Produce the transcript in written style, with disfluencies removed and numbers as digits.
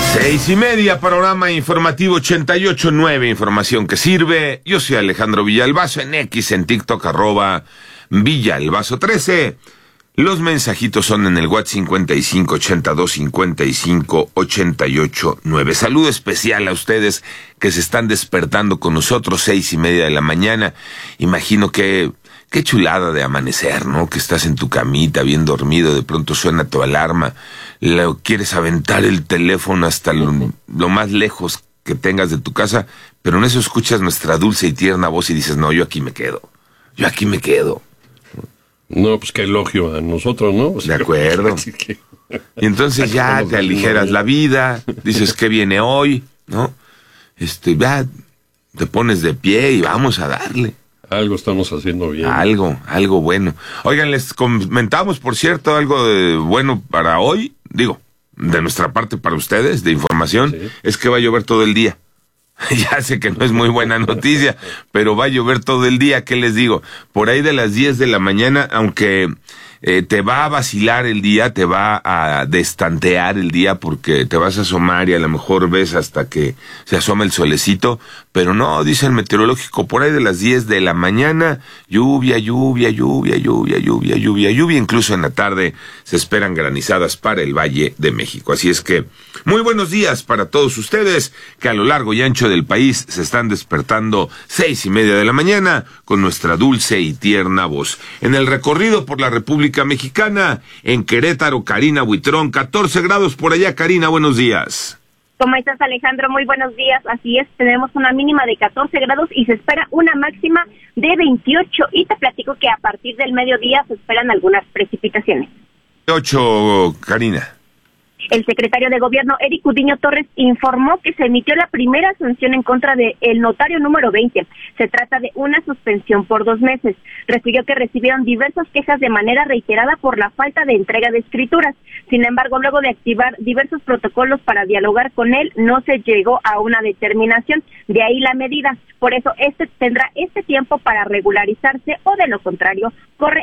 6:30, panorama informativo 88.9, información que sirve. Yo soy Alejandro Villalbazo, en X, en TikTok, @Villalbazo13. Los mensajitos son en el WhatsApp 5582558889. Saludo especial a ustedes que se están despertando con nosotros, 6:30 de la mañana. Imagino que qué chulada de amanecer, ¿no? Que estás en tu camita bien dormido, de pronto suena tu alarma, quieres aventar el teléfono hasta lo más lejos que tengas de tu casa, pero en eso escuchas nuestra dulce y tierna voz y dices, no, yo aquí me quedo. No, pues qué elogio a nosotros, ¿no? O sea, de acuerdo. Y entonces ya te aligeras la vida, dices qué viene hoy, ¿no? Ya te pones de pie y vamos a darle. Algo estamos haciendo bien. Algo bueno. Oigan, les comentamos, por cierto, algo bueno para hoy, digo, de nuestra parte para ustedes, de información, sí. Es que va a llover todo el día. Ya sé que no es muy buena noticia, pero va a llover todo el día. ¿Qué les digo? Por ahí de las 10 de la mañana, aunque te va a vacilar el día, te va a destantear el día porque te vas a asomar y a lo mejor ves hasta que se asoma el solecito, pero no, dice el meteorológico, por ahí de las 10 de la mañana, lluvia, incluso en la tarde se esperan granizadas para el Valle de México. Así es que, muy buenos días para todos ustedes que a lo largo y ancho del país se están despertando 6:30 de la mañana con nuestra dulce y tierna voz. En el recorrido por la República Mexicana, en Querétaro, Karina Buitrón, 14 grados por allá. Karina, buenos días. ¿Cómo estás, Alejandro? Muy buenos días. Así es, tenemos una mínima de 14 grados y se espera una máxima de 28. Y te platico que a partir del mediodía se esperan algunas precipitaciones. 8, Karina. El secretario de Gobierno, Eric Udiño Torres, informó que se emitió la primera sanción en contra del notario número 20. Se trata de una suspensión por 2 meses. Refirió que recibieron diversas quejas de manera reiterada por la falta de entrega de escrituras. Sin embargo, luego de activar diversos protocolos para dialogar con él, no se llegó a una determinación. De ahí la medida. Por eso, tendrá este tiempo para regularizarse o, de lo contrario, corre